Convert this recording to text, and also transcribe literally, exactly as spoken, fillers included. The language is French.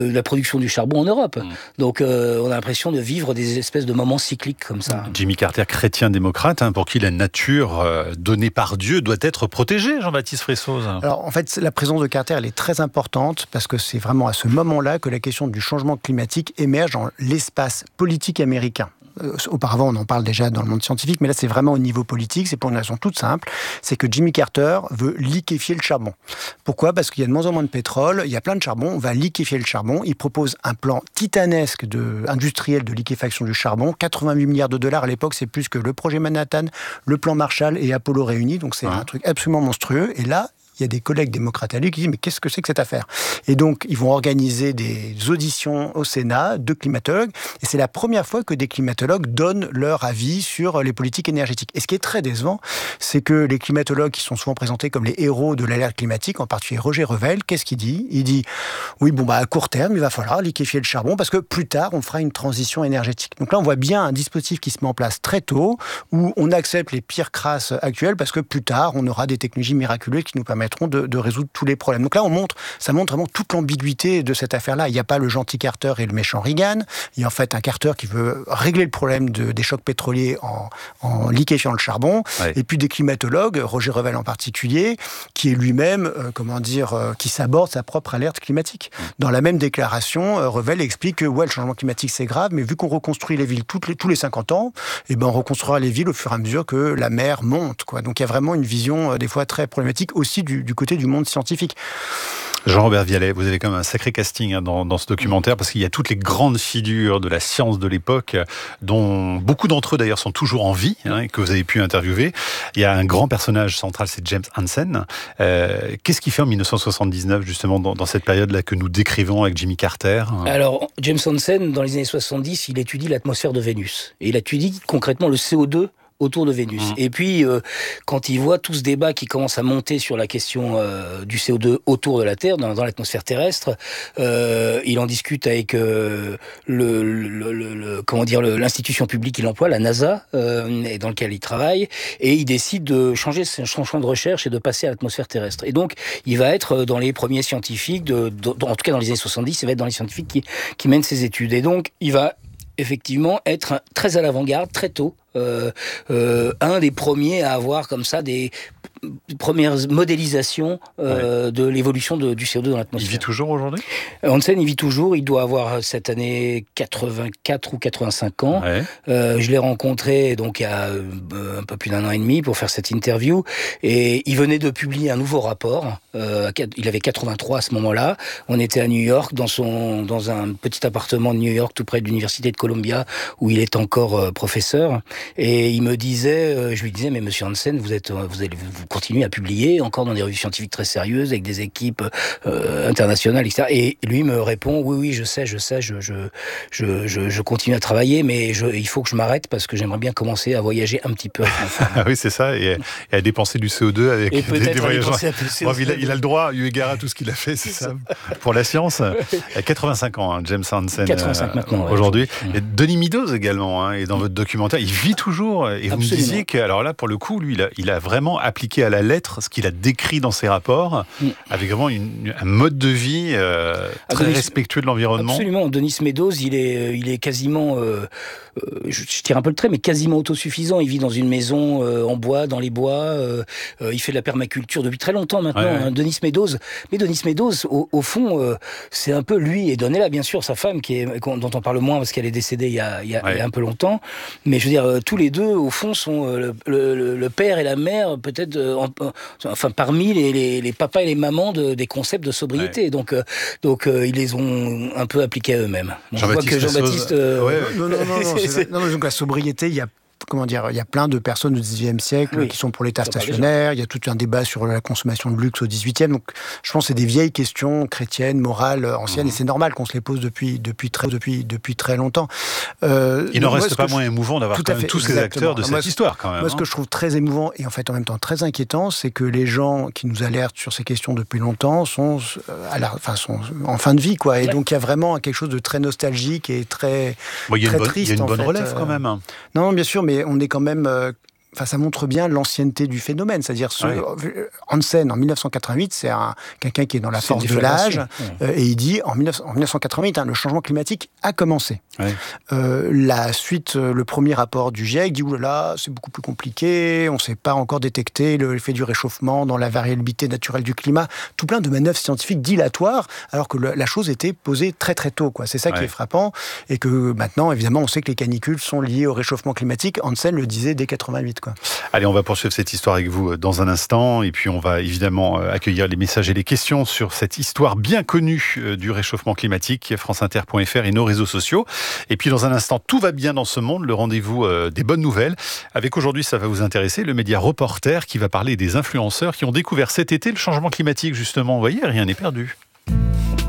la production du charbon en Europe. Mmh. Donc euh, on a l'impression de vivre des espèces de moments cycliques comme ça. Jimmy Carter, chrétien-démocrate, hein, pour qui la nature euh, donnée par Dieu doit être protégée, Jean-Baptiste Fressoz. Alors en fait, la présence de Carter, elle est très importante parce que c'est vraiment à ce moment-là que la question du changement climatique émerge dans l'espace politique américain. Euh, auparavant, on en parle déjà dans le monde scientifique, mais là, c'est vraiment au niveau politique. C'est pour une raison toute simple, c'est que Jimmy Carter veut liquéfier le charbon. Pourquoi ? Parce qu'il y a de moins en moins de pétrole, il y a plein de charbon, on va liquéfier le charbon. Il propose un plan titanesque de, industriel de liquéfaction du charbon. quatre-vingt-huit milliards de dollars à l'époque, c'est plus que le projet Manhattan, le plan Marshall et Apollo réunis. Donc c'est ouais. un truc absolument monstrueux. Et là, il y a des collègues démocrates à lui qui disent « mais qu'est-ce que c'est que cette affaire ?» Et donc, ils vont organiser des auditions au Sénat de climatologues, et c'est la première fois que des climatologues donnent leur avis sur les politiques énergétiques. Et ce qui est très décevant, c'est que les climatologues qui sont souvent présentés comme les héros de l'alerte climatique, en particulier Roger Revel, qu'est-ce qu'il dit ? Il dit « oui, bon, bah, à court terme, il va falloir liquéfier le charbon, parce que plus tard, on fera une transition énergétique. » Donc là, on voit bien un dispositif qui se met en place très tôt, où on accepte les pires crasses actuelles, parce que plus tard, on aura des technologies miraculeuses qui nous permettront De, de résoudre tous les problèmes. Donc là, on montre, ça montre vraiment toute l'ambiguïté de cette affaire-là. Il n'y a pas le gentil Carter et le méchant Reagan. Il y a en fait un Carter qui veut régler le problème de, des chocs pétroliers en, en liquéfiant le charbon. Ouais. Et puis des climatologues, Roger Revel en particulier, qui est lui-même, euh, comment dire, euh, qui s'aborde sa propre alerte climatique. Dans la même déclaration, euh, Revel explique que ouais, le changement climatique c'est grave, mais vu qu'on reconstruit les villes toutes les, tous les cinquante ans, eh ben, on reconstruira les villes au fur et à mesure que la mer monte, quoi. Donc il y a vraiment une vision euh, des fois très problématique aussi du du côté du monde scientifique. Jean-Robert Vialet, vous avez quand même un sacré casting hein, dans, dans ce documentaire, parce qu'il y a toutes les grandes figures de la science de l'époque, dont beaucoup d'entre eux d'ailleurs sont toujours en vie, hein, que vous avez pu interviewer. Il y a un grand personnage central, c'est James Hansen. Euh, qu'est-ce qu'il fait en dix-neuf cent soixante-dix-neuf, justement, dans, dans cette période-là que nous décrivons avec Jimmy Carter ? Alors, James Hansen, dans les années soixante-dix, il étudie l'atmosphère de Vénus. Et il étudie concrètement le C O deux autour de Vénus. Mmh. Et puis, euh, quand il voit tout ce débat qui commence à monter sur la question euh, du C O deux autour de la Terre, dans, dans l'atmosphère terrestre, euh, il en discute avec euh, le, le, le, le, comment dire, le, l'institution publique qu'il emploie, la NASA, euh, et dans laquelle il travaille, et il décide de changer son champ de recherche et de passer à l'atmosphère terrestre. Et donc, il va être dans les premiers scientifiques, de, de, en tout cas dans les années soixante-dix, il va être dans les scientifiques qui, qui mènent ses études. Et donc, il va effectivement être très à l'avant-garde, très tôt, Euh, euh, un des premiers à avoir comme ça des premières modélisations euh, ouais. de l'évolution de, du C O deux dans l'atmosphère. Il vit toujours aujourd'hui ? Hansen, il vit toujours. Il doit avoir cette année quatre-vingt-quatre ou quatre-vingt-cinq ans. Ouais. Euh, je l'ai rencontré donc il y a euh, un peu plus d'un an et demi pour faire cette interview. Et il venait de publier un nouveau rapport. Euh, il avait quatre-vingt-trois à ce moment-là. On était à New York, dans son dans un petit appartement de New York, tout près de l'université de Columbia, où il est encore euh, professeur. Et il me disait, euh, je lui disais, mais Monsieur Hansen, vous êtes, vous allez, vous continuez à publier encore dans des revues scientifiques très sérieuses avec des équipes euh, internationales, et cetera. Et lui me répond, oui, oui, je sais, je sais, je, je, je, je, je continue à travailler, mais je, il faut que je m'arrête parce que j'aimerais bien commencer à voyager un petit peu. Ah oui, c'est ça, et, et à dépenser du C O deux avec et des, des voyageurs. Bon, il, a, il a le droit, eu égard à tout ce qu'il a fait, c'est, c'est ça, ça, pour la science. Il a quatre-vingt-cinq ans, hein, James Hansen. quatre-vingt-cinq euh, maintenant. Ouais, aujourd'hui. Et Denis Meadows également, hein, et dans votre documentaire, il vit toujours. Et vous Absolument. me disiez que, alors là, pour le coup, lui, il a, il a vraiment appliqué à la lettre ce qu'il a décrit dans ses rapports, mm. avec vraiment une, un mode de vie euh, très ah, Denis, respectueux de l'environnement. Absolument. Denis Meadows, il est, il est quasiment, euh, euh, je, je tire un peu le trait, mais quasiment autosuffisant. Il vit dans une maison euh, en bois, dans les bois. Euh, euh, il fait de la permaculture depuis très longtemps maintenant. Ouais, ouais. Hein, Denis Meadows. Mais Denis Meadows, au, au fond, euh, c'est un peu lui et Donella, bien sûr, sa femme, qui est, dont on parle moins parce qu'elle est décédée il y a, il y a, ouais. il y a un peu longtemps. Mais je veux dire, tous les deux, au fond, sont le, le, le père et la mère, peut-être, euh, enfin, parmi les, les, les papas et les mamans de, des concepts de sobriété. Ouais. Donc, euh, donc euh, ils les ont un peu appliqués à eux-mêmes. Donc, je vois que Jean-Baptiste... Euh, ouais, ouais. Non, non, non, non, c'est, non, donc la sobriété, il y a Comment dire, il y a plein de personnes au dix-neuvième siècle oui. qui sont pour l'État stationnaire, il y a tout un débat sur la consommation de luxe au dix-huitième, donc je pense que c'est des vieilles questions chrétiennes, morales, anciennes, mmh. et c'est normal qu'on se les pose depuis, depuis, très, depuis, depuis très longtemps. Euh, il n'en reste pas moins je... émouvant d'avoir quand même fait, tous ces acteurs de moi, cette histoire quand même. Moi, ce que je trouve très émouvant, et en fait en même temps très inquiétant, c'est que les gens qui nous alertent sur ces questions depuis longtemps sont, à la, enfin, sont en fin de vie, quoi. Et ouais. donc il y a vraiment quelque chose de très nostalgique et très, bon, il y a très une bonne, triste. Il y a une bonne en fait. relève quand même. Non, bien sûr, mais on est quand même... Euh, enfin, ça montre bien l'ancienneté du phénomène. C'est-à-dire, ce, ouais. Hansen, en mille neuf cent quatre-vingt-huit, c'est un, quelqu'un qui est dans la force de l'âge, ouais. euh, et il dit, en, mille neuf cent quatre-vingt-huit, hein, le changement climatique a commencé. Ouais. Euh, la suite, le premier rapport du GIEC dit, oulala, c'est beaucoup plus compliqué, on ne sait pas encore détecter l'effet du réchauffement dans la variabilité naturelle du climat, tout plein de manœuvres scientifiques dilatoires, alors que le, la chose était posée très très tôt, quoi. C'est ça ouais. qui est frappant, et que maintenant, évidemment, on sait que les canicules sont liées au réchauffement climatique. Hansen le disait dès quatre-vingt-huit, quoi. Allez, on va poursuivre cette histoire avec vous dans un instant, et puis on va évidemment accueillir les messages et les questions sur cette histoire bien connue du réchauffement climatique, franceinter point f r et nos réseaux sociaux. Et puis dans un instant, tout va bien dans ce monde, le rendez-vous des bonnes nouvelles. Avec aujourd'hui, ça va vous intéresser, le média Reporter qui va parler des influenceurs qui ont découvert cet été le changement climatique, justement. Vous voyez, rien n'est perdu.